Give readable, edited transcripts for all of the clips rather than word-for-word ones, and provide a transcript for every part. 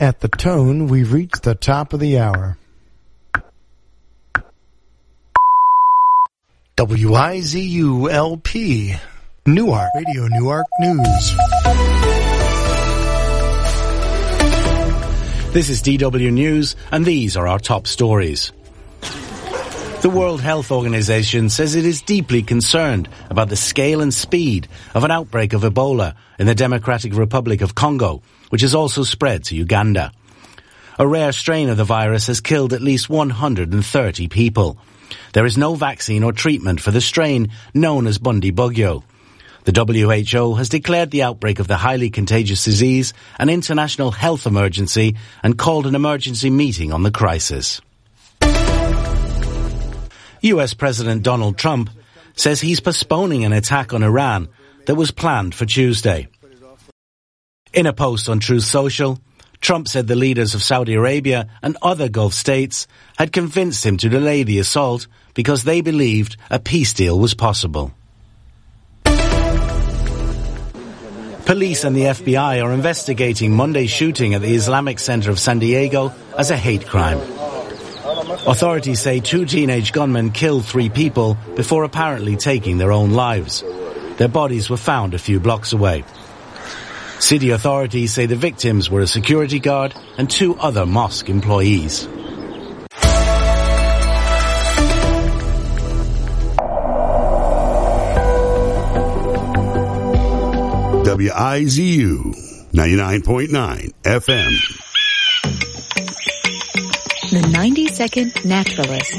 At the tone, we've reached the top of the hour. WIZU-LP, Newark, Radio Newark News. This is DW News, and these are our top stories. The World Health Organization says it is deeply concerned about the scale and speed of an outbreak of Ebola in the Democratic Republic of Congo, which has also spread to Uganda. A rare strain of the virus has killed at least 130 people. There is no vaccine or treatment for the strain known as Bundibugyo. The WHO has declared the outbreak of the highly contagious disease an international health emergency and called an emergency meeting on the crisis. US President Donald Trump says he's postponing an attack on Iran that was planned for Tuesday. In a post on Truth Social, Trump said the leaders of Saudi Arabia and other Gulf states had convinced him to delay the assault because they believed a peace deal was possible. Police and the FBI are investigating Monday's shooting at the Islamic Center of San Diego as a hate crime. Authorities say 2 teenage gunmen killed 3 people before apparently taking their own lives. Their bodies were found a few blocks away. City authorities say the victims were a security guard and 2 other mosque employees. WIZU 99.9 FM. The 90-second naturalist.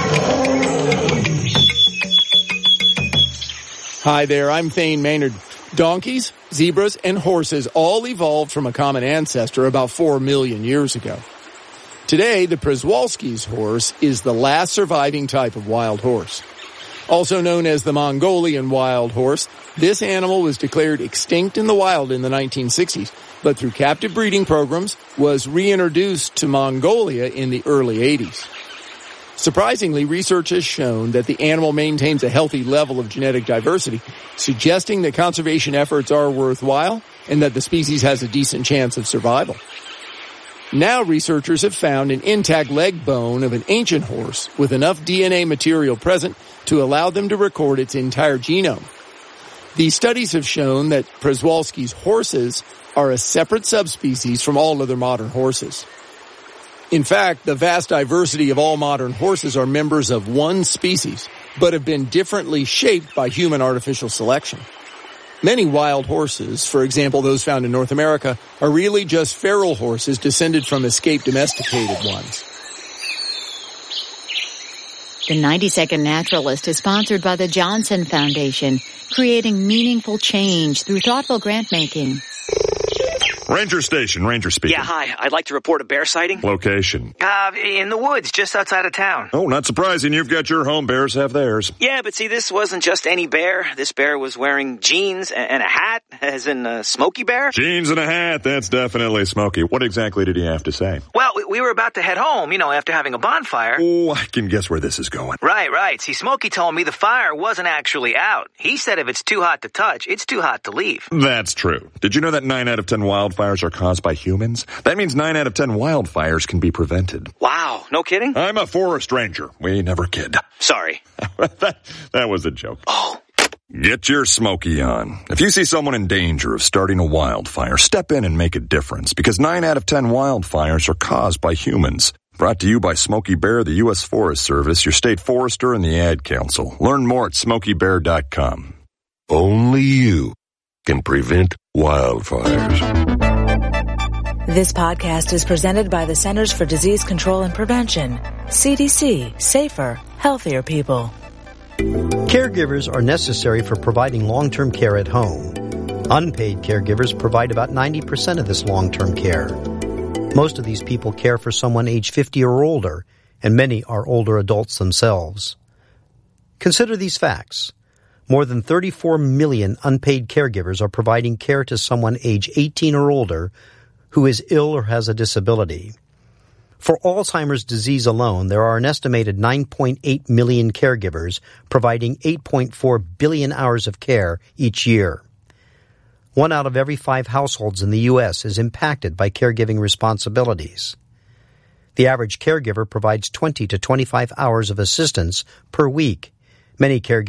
Hi there, I'm Thane Maynard. Donkeys, zebras, and horses all evolved from a common ancestor about 4 million years ago. Today, the Przewalski's horse is the last surviving type of wild horse. Also known as the Mongolian wild horse, this animal was declared extinct in the wild in the 1960s, but through captive breeding programs was reintroduced to Mongolia in the early 80s. Surprisingly, research has shown that the animal maintains a healthy level of genetic diversity, suggesting that conservation efforts are worthwhile and that the species has a decent chance of survival. Now researchers have found an intact leg bone of an ancient horse with enough DNA material present to allow them to record its entire genome. These studies have shown that Przewalski's horses are a separate subspecies from all other modern horses. In fact, the vast diversity of all modern horses are members of one species, but have been differently shaped by human artificial selection. Many wild horses, for example those found in North America, are really just feral horses descended from escaped domesticated ones. The 90-second naturalist is sponsored by the Johnson Foundation, creating meaningful change through thoughtful grant-making. Ranger Station, Ranger speaking. Yeah, hi. I'd like to report a bear sighting. Location? In the woods, just outside of town. Oh, not surprising. You've got your home. Bears have theirs. Yeah, but see, this wasn't just any bear. This bear was wearing jeans and a hat, as in a Smokey Bear. Jeans and a hat. That's definitely Smokey. What exactly did he have to say? Well, we were about to head home, after having a bonfire. Oh, I can guess where this is going. Right. See, Smokey told me the fire wasn't actually out. He said if it's too hot to touch, it's too hot to leave. That's true. Did you know that 9 out of 10 wildfires are caused by humans? That means 9 out of 10 wildfires can be prevented. Wow, no kidding? I'm a forest ranger. We never kid. Sorry. that was a joke. Oh. Get your Smokey on. If you see someone in danger of starting a wildfire, step in and make a difference, because 9 out of 10 wildfires are caused by humans. Brought to you by Smokey Bear, the U.S. Forest Service, your state forester, and the Ad Council. Learn more at SmokeyBear.com. Only you can prevent wildfires. This podcast is presented by the Centers for Disease Control and Prevention. CDC, safer, healthier people. Caregivers are necessary for providing long-term care at home. Unpaid caregivers provide about 90% of this long-term care. Most of these people care for someone age 50 or older, and many are older adults themselves. Consider these facts. More than 34 million unpaid caregivers are providing care to someone age 18 or older who is ill or has a disability. For Alzheimer's disease alone, there are an estimated 9.8 million caregivers providing 8.4 billion hours of care each year. 1 out of every 5 households in the U.S. is impacted by caregiving responsibilities. The average caregiver provides 20 to 25 hours of assistance per week. Many caregivers